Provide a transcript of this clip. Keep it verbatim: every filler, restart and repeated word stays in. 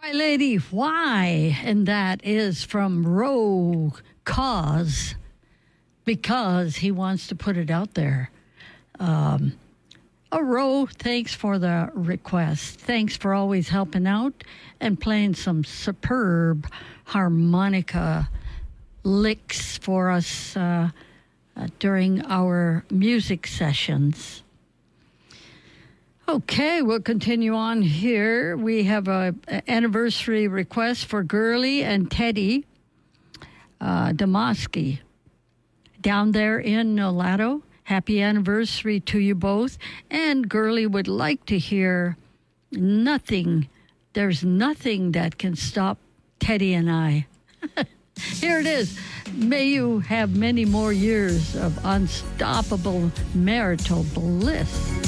My lady, why? And that is from Roe Cause, because he wants to put it out there. Um, oh, Roe, thanks for the request. Thanks for always helping out and playing some superb harmonica licks for us uh, uh, during our music sessions. Okay, we'll continue on here. We have a, a anniversary request for Girly and Teddy uh, Damasky down there in Nolato. Happy anniversary to you both. And Girly would like to hear Nothing. There's nothing that can stop Teddy and I. Here it is. May you have many more years of unstoppable marital bliss.